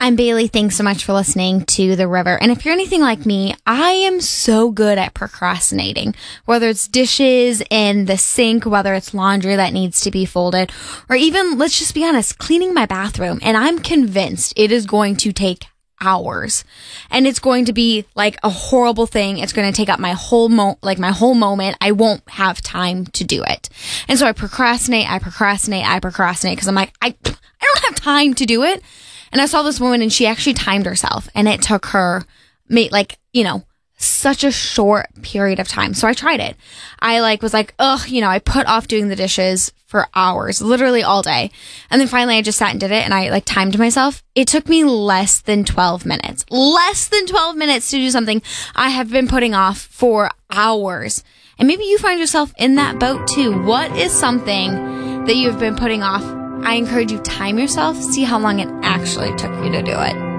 I'm Bailey. Thanks so much for listening to The River. And if you're anything like me, I am so good at procrastinating, whether it's dishes in the sink, whether it's laundry that needs to be folded, or even, let's just be honest, cleaning my bathroom. And I'm convinced it is going to take hours, and it's going to be like a horrible thing. It's going to take up my whole moment. I won't have time to do it. And so I procrastinate because I'm like, I don't have time to do it. And I saw this woman, and she actually timed herself, and it took her such a short period of time. So I tried it. I was like, I put off doing the dishes for hours, literally all day. And then finally I just sat and did it, and I timed myself. It took me less than 12 minutes to do something I have been putting off for hours. And maybe you find yourself in that boat too. What is something that you've been putting off? I encourage you, time yourself, see how long it actually took you to do it.